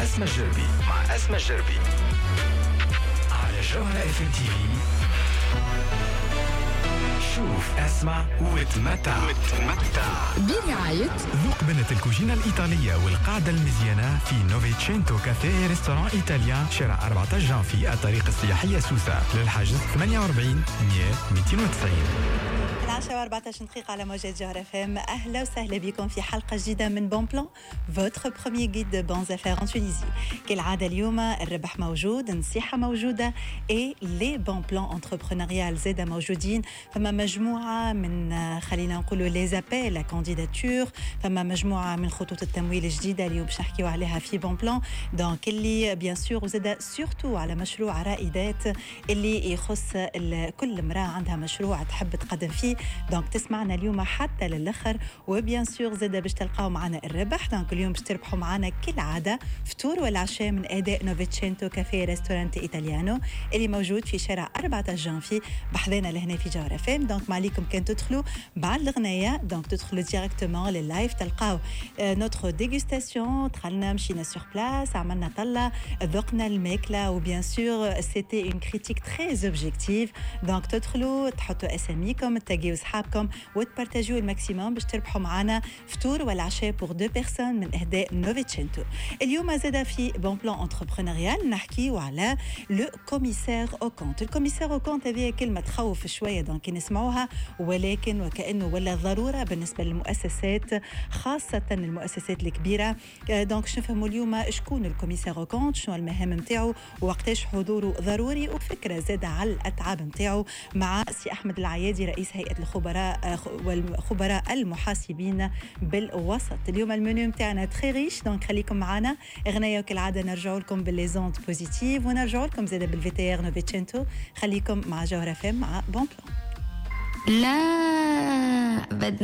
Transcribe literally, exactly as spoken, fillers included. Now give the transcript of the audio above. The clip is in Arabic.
أسماء الجربي مع أسماء الجربي على جوهرة اف ام تي في. شوف اسمع وتمتع وتمتع برعاية ذوق بنة الكوجينة الإيطالية والقاعدة المزيانة في نوفيتشينتو كافيه ريستوران إيطاليان شارع أربعة عشر جانفي الطريق السياحية سوسة. للحجز ثمانية وأربعين مية مئتين وتسعين. العاشرة وأربعة عشر دقيقة على موجة جوهرة اف ام. أهلا وسهلا بكم في حلقة جديدة من بون بلان، votre premier guide de bons affaires en Tunisie. كالعادة اليوم الربح موجود، النصيحة موجودة، et les bons plans entrepreneuriales زادة موجودين. فما مجموعة من خلينا نقولوا les appels à candidature، فما مجموعة من خطوط التمويل الجديدة اليوم باش نحكيو عليها في بون بلان. دونك اللي بيان سور وزادة سورتو على مشروع رائدات اللي يخص كل امرأة عندها مشروع تحب تقدم فيه. دونك تسمعنا اليوم حتى للآخر، وبيان سور زاده باش تلقاو معنا الربح. دونك اليوم باش تربحوا معنا كالعاده فطور والعشاء من اداء نوفيتشينتو كافيه ريستورانتي ايطاليانو اللي موجود في شارع أربعة عشر جانفي بحذانا لهنا في جوهرة اف ام. دونك ما عليكم كان تدخلوا بعد الغنايه، دونك تدخلوا ديريكتومون لللايف تلقاو نوتر ديغوستاسيون. دخلنا مشينا سور بلاس، عملنا طله، ذقنا الماكله، وبيان سور سيتي اون كريتيك تري اوبجيكتيف. دونك تدخلوا تحطوا اساميكم، تلاقيو اصحابكم وتبارتاجيو الماكسيموم باش تربحوا معنا فطور والعشاء بور دو بيرسون من اهداء نوفيتشينتو. اليوم زاده في بون بلان انتربرونيال نحكيو على لو كوميسير او كونت. الكوميسير او كونت هذه كلمه تخوف شويه دونك نسمعوها، ولكن وكانه ولا ضروره بالنسبه للمؤسسات، خاصه المؤسسات الكبيره. دونك شنو نفهموا اليوم شكون الكوميسير او كونت، شنو المهام نتاعو، ووقتاش حضوره ضروري، وفكره زاده على الاتعاب نتاعو مع سي احمد العيادي رئيس هيئه الخبراء والخبراء المحاسبين بالوسط. اليوم المنيو نتاعنا تري ريش، دونك خليكم معنا. اغنيه كالعاده نرجعوا لكم بالليزونت بوزيتيف، ونرجعوا لكم زاده بالفي ار نوفيتشينتو. خليكم مع جوهرة اف ام مع بون بلان. لا بدنا